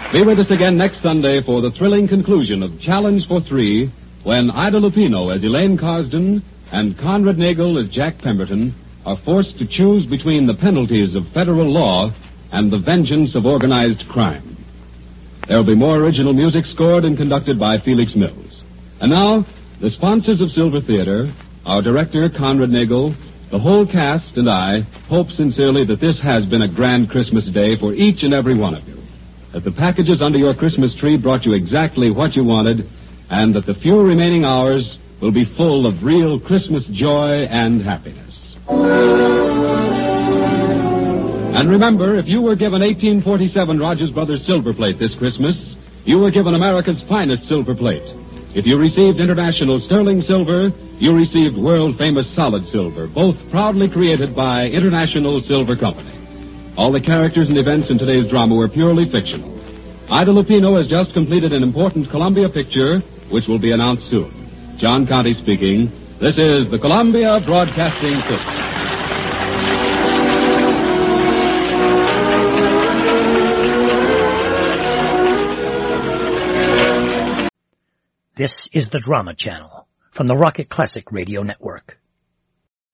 Be with us again next Sunday for the thrilling conclusion of Challenge for Three, when Ida Lupino as Elaine Carsden and Conrad Nagel as Jack Pemberton are forced to choose between the penalties of federal law and the vengeance of organized crime. There will be more original music scored and conducted by Felix Mills. And now, the sponsors of Silver Theater, our director, Conrad Nagel, the whole cast, and I hope sincerely that this has been a grand Christmas day for each and every one of you. That the packages under your Christmas tree brought you exactly what you wanted, and that the few remaining hours will be full of real Christmas joy and happiness. And remember, if you were given 1847 Rogers Brothers silver plate this Christmas, you were given America's finest silver plate. If you received international sterling silver, you received world-famous solid silver, both proudly created by International Silver Company. All the characters and events in today's drama were purely fictional. Ida Lupino has just completed an important Columbia picture, which will be announced soon. John Conte speaking. This is the Columbia Broadcasting System. This is the Drama Channel from the Rocket Classic Radio Network.